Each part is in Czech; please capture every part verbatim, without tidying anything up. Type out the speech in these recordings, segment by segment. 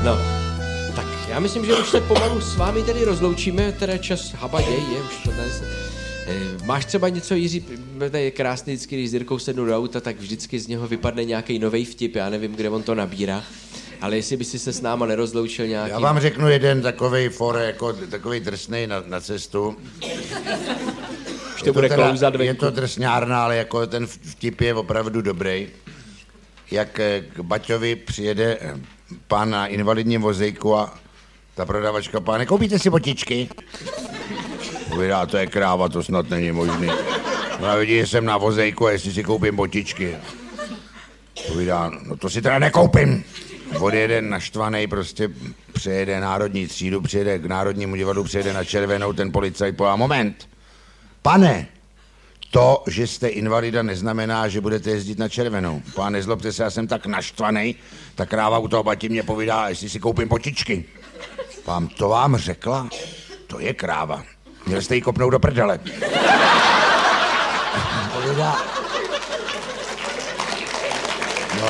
No, tak já myslím, že už se pomalu s vámi tedy rozloučíme, teda čas habaděj je, už to tady se... E, máš třeba něco, Jiří, to je krásný vždycky, když s Jirkou sednu do auta, tak vždycky z něho vypadne nějaký novej vtip, já nevím, kde on to nabírá, ale jestli by si se s náma nerozloučil nějaký... Já vám řeknu jeden takovej for, jako takovej drsnej na, na cestu. Už to bude teda, klouzat venku. Je to drsňárna, ale jako ten vtip je opravdu dobrý. Jak k Baťovi přijede pán na invalidním vozejku a ta prodavačka: páne, koupíte si botičky? Povídá: to je kráva, to snad není možný. No vidí, že jsem na vozejku a jestli si koupím botičky. Povídá: no to si teda nekoupím. Odjede naštvanej, prostě přejede národní třídu, přijede k Národnímu divadlu, přijede na Červenou, ten policajt pová: moment, pane, to, že jste invalida, neznamená, že budete jezdit na Červenou. Pán, nezlobte se, já jsem tak naštvanej, ta kráva u toho Bati mě povídá, jestli si koupím botičky. Pán, to vám řekla? To je kráva. Měl jste jí kopnout do prdele. Povídá... No...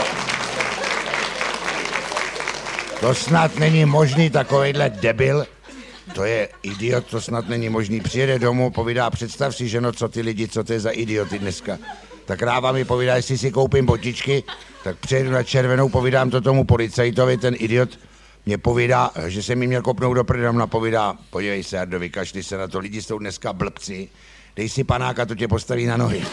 To snad není možný, takovejhle debil. To je idiot, to snad není možný. Přijede domů, povídá: představ si, ženo, co ty lidi, co to je za idioty dneska. Tak kráva mi povídá, jestli si koupím botičky, tak přijedu na Červenou, povídám to tomu policajtovi, ten idiot mě povídá, že jsem mi měl kopnout do prdele, a povídá: podívej se, Jardo, vykašli se na to, lidi jsou dneska blbci, dej si panáka, to tě postaví na nohy.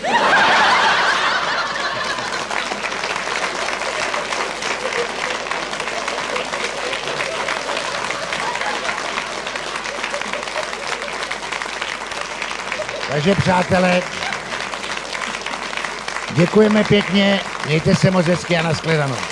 Takže přátelé, děkujeme pěkně, mějte se moc hezky a nashledanou.